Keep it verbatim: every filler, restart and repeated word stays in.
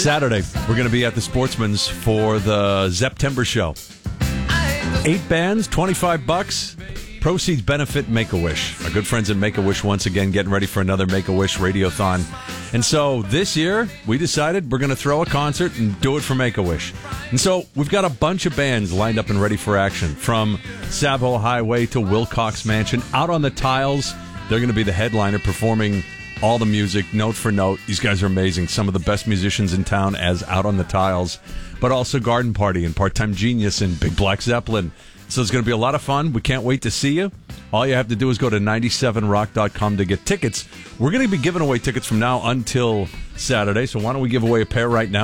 Saturday, we're going to be at the Sportsman's for the September show. Eight bands, twenty-five bucks. Proceeds benefit Make-A-Wish. Our good friends at Make-A-Wish once again getting ready for another Make-A-Wish Radiothon. And so this year, we decided we're going to throw a concert and do it for Make-A-Wish. And so we've got a bunch of bands lined up and ready for action. From Savile Highway to Wilcox Mansion, Out on the Tiles. They're going to be the headliner performing all the music, note for note. These guys are amazing. Some of the best musicians in town as Out on the Tiles. But also Garden Party and Part-Time Genius and Big Black Zeppelin. So it's going to be a lot of fun. We can't wait to see you. All you have to do is go to ninety-seven rock dot com to get tickets. We're going to be giving away tickets from now until Saturday, so why don't we give away a pair right now?